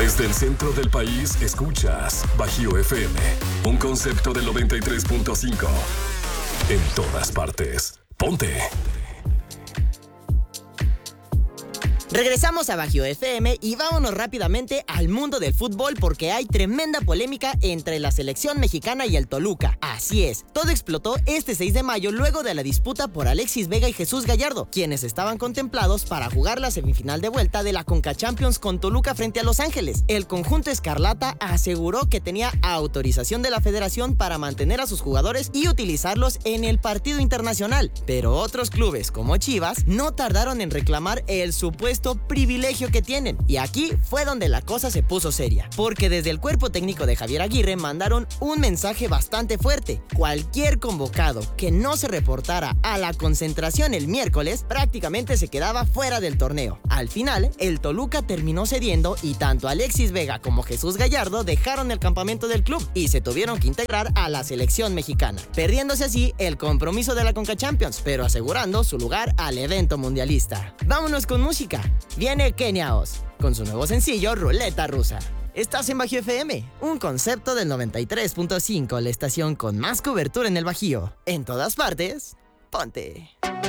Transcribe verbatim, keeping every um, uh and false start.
Desde el centro del país escuchas Bajío F M, un concepto del noventa y tres punto cinco. En todas partes. Ponte. Regresamos a Bajío F M y vámonos rápidamente al mundo del fútbol porque hay tremenda polémica entre la selección mexicana y el Toluca. Así es, todo explotó este seis de mayo luego de la disputa por Alexis Vega y Jesús Gallardo, quienes estaban contemplados para jugar la semifinal de vuelta de la Conca Champions con Toluca frente a Los Ángeles. El conjunto escarlata aseguró que tenía autorización de la federación para mantener a sus jugadores y utilizarlos en el partido internacional, pero otros clubes como Chivas no tardaron en reclamar el supuesto privilegio que tienen, y aquí fue donde la cosa se puso seria, porque desde el cuerpo técnico de Javier Aguirre mandaron un mensaje bastante fuerte: cualquier convocado que no se reportara a la concentración el miércoles prácticamente se quedaba fuera del torneo. Al final, el Toluca terminó cediendo y tanto Alexis Vega como Jesús Gallardo dejaron el campamento del club y se tuvieron que integrar a la selección mexicana, perdiéndose así el compromiso de la Conca Champions, pero asegurando su lugar al evento mundialista. Vámonos con música. Viene Kenia Oz con su nuevo sencillo Ruleta Rusa. Estás en Bajío F M, un concepto del noventa y tres punto cinco, la estación con más cobertura en el Bajío. En todas partes, ponte.